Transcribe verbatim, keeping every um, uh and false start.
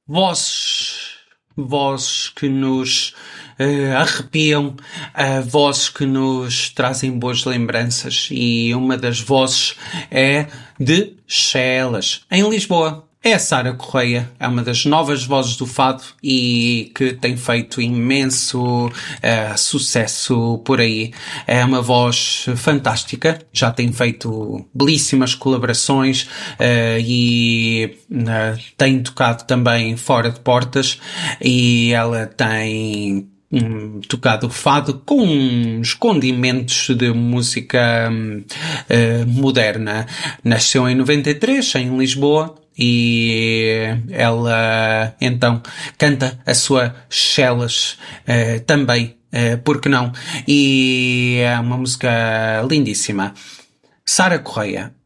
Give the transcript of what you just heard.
Vozes, vozes que nos eh, arrepiam, eh, vozes que nos trazem boas lembranças, e uma das vozes é de Chelas, em Lisboa. É a Sara Correia, é uma das novas vozes do fado e que tem feito imenso uh, sucesso por aí. É uma voz fantástica, já tem feito belíssimas colaborações uh, e uh, tem tocado também fora de portas, e ela tem Hum, tocado fado com uns condimentos de música uh, moderna. Nasceu em noventa e três, em Lisboa, e ela então canta a sua Chelas uh, também, uh, porque não? E é uma música lindíssima. Sara Correia,